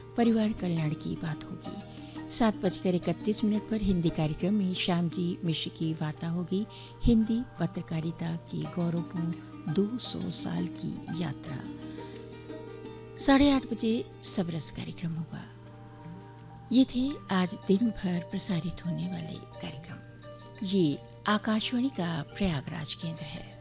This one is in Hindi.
परिवार कल्याण की बात होगी। 7:31 पर हिंदी कार्यक्रम में श्याम जी मिश्र की वार्ता होगी। हिंदी पत्रकारिता की गौरवपूर्ण 200 साल की यात्रा। 8:30 सबरस कार्यक्रम होगा। ये थे आज दिन भर प्रसारित होने वाले कार्यक्रम। ये आकाशवाणी का प्रयागराज केंद्र है।